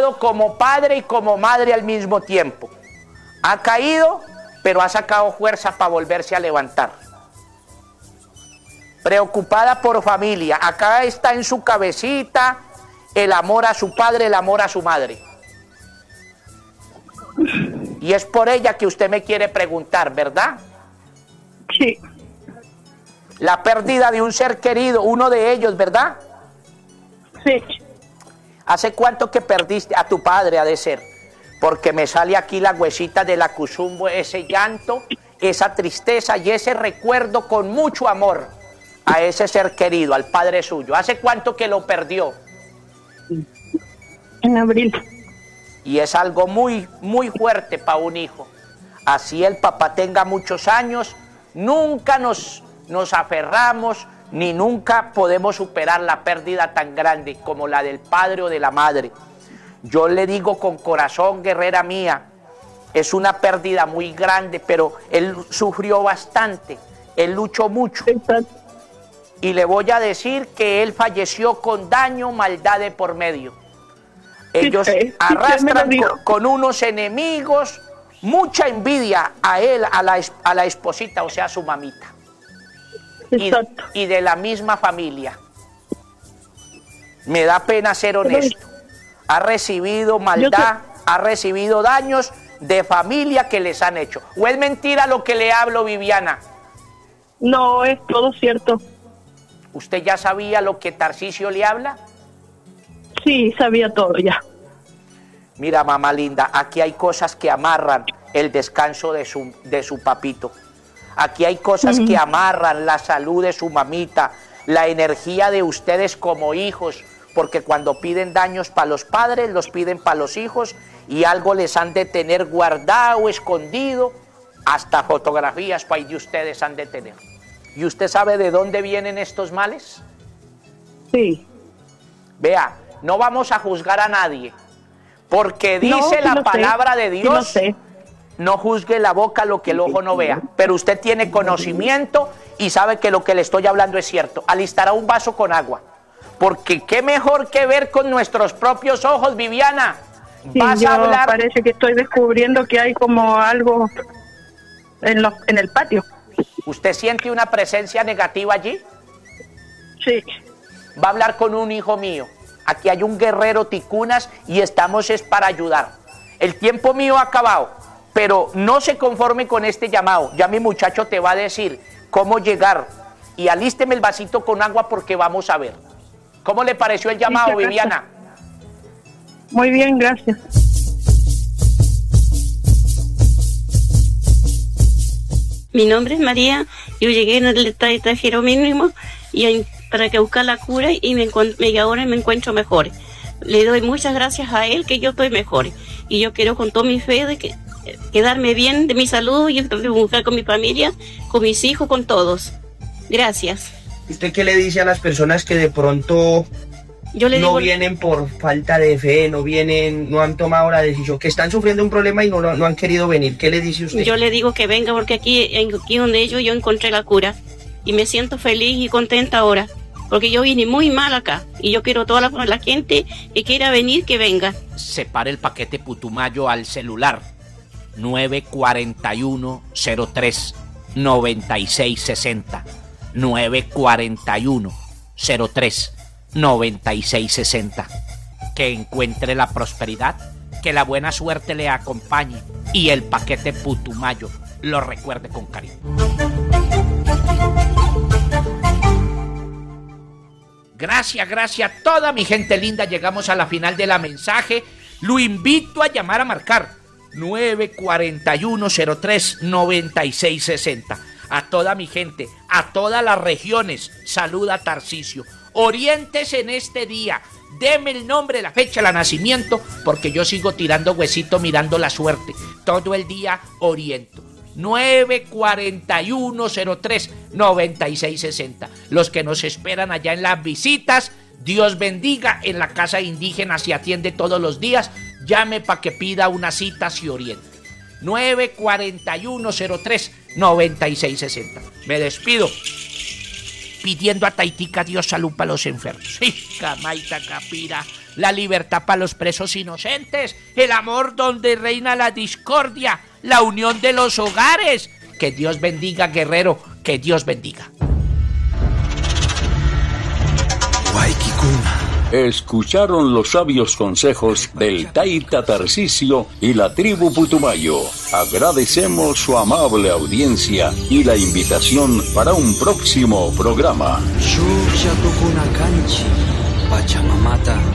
levantado como padre y como madre al mismo tiempo. Ha caído, pero ha sacado fuerza para volverse a levantar. Preocupada por familia. Acá está en su cabecita el amor a su padre, el amor a su madre. Y es por ella que usted me quiere preguntar, ¿verdad? Sí. La pérdida de un ser querido, uno de ellos, ¿verdad? Sí. ¿Hace cuánto que perdiste a tu padre, ha de ser? Porque me sale aquí la huesita de la Cuzumbo, ese llanto, esa tristeza y ese recuerdo con mucho amor a ese ser querido, al padre suyo. ¿Hace cuánto que lo perdió? En abril. Y es algo muy, muy fuerte para un hijo. Así el papá tenga muchos años, nunca nos aferramos, ni nunca podemos superar la pérdida tan grande como la del padre o de la madre. Yo le digo con corazón, guerrera mía, es una pérdida muy grande, pero él sufrió bastante, él luchó mucho. Exacto. Y le voy a decir que él falleció con daño, maldad de por medio. Ellos arrastran con unos enemigos, mucha envidia a él, a la esposita, o sea, a su mamita. Y de la misma familia. Me da pena ser honesto. Ha recibido maldad, ha recibido daños de familia que les han hecho. ¿O es mentira lo que le hablo, Viviana? No, es todo cierto. ¿Usted ya sabía lo que Tarcisio le habla? Sí, sabía todo ya. Mira, mamá linda, aquí hay cosas que amarran el descanso de su papito. Aquí hay cosas que amarran la salud de su mamita, la energía de ustedes como hijos, porque cuando piden daños para los padres, los piden para los hijos y algo les han de tener guardado, escondido, hasta fotografías para de ustedes han de tener. ¿Y usted sabe de dónde vienen estos males? Sí. Vea, no vamos a juzgar a nadie, porque dice la palabra de Dios, no juzgue la boca lo que el ojo no vea, pero usted tiene conocimiento y sabe que lo que le estoy hablando es cierto. Alistará un vaso con agua, porque qué mejor que ver con nuestros propios ojos, Viviana. Sí, vas a hablar. Parece que estoy descubriendo que hay como algo en el patio. ¿Usted siente una presencia negativa allí? Sí. Va a hablar con un hijo mío. Aquí hay un guerrero ticunas y estamos es para ayudar. El tiempo mío ha acabado, pero no se conforme con este llamado. Ya mi muchacho te va a decir cómo llegar. Y alísteme el vasito con agua porque vamos a ver. ¿Cómo le pareció el llamado, Viviana? Muy bien, gracias. Mi nombre es María, yo llegué en el extranjero mínimo y para que buscar la cura y ahora me encuentro mejor. Le doy muchas gracias a él que yo estoy mejor y yo quiero con toda mi fe de quedarme bien de mi salud y buscar con mi familia, con mis hijos, con todos. Gracias. ¿Usted qué le dice a las personas que de pronto no vienen por falta de fe, no han tomado la decisión, que están sufriendo un problema y no han querido venir? ¿Qué le dice usted? Yo le digo que venga porque aquí donde yo encontré la cura y me siento feliz y contenta ahora, porque yo vine muy mal acá y yo quiero toda la gente que quiera venir, que venga. Separe el paquete Putumayo al celular 941-03-9660 941-03-9660. Que encuentre la prosperidad, que la buena suerte le acompañe y el paquete Putumayo lo recuerde con cariño. Gracias a toda mi gente linda. Llegamos a la final de la mensaje. Lo invito a llamar a marcar 941-03-9660. A toda mi gente, a todas las regiones, saluda Tarcisio. Oriéntese en este día, deme el nombre, la fecha, el nacimiento, porque yo sigo tirando huesito mirando la suerte. Todo el día oriento. 941-03-9660. Los que nos esperan allá en las visitas, Dios bendiga. En la casa indígena se atiende todos los días. Llame para que pida una cita, se oriente. 941-03-9660. Me despido pidiendo a Taitica Dios salud para los enfermos. Maita Capira, la libertad para los presos inocentes, el amor donde reina la discordia, la unión de los hogares. Que Dios bendiga, guerrero, que Dios bendiga. Escucharon los sabios consejos del Taita Tarcisio y la tribu Putumayo. Agradecemos su amable audiencia y la invitación para un próximo programa. Pachamamata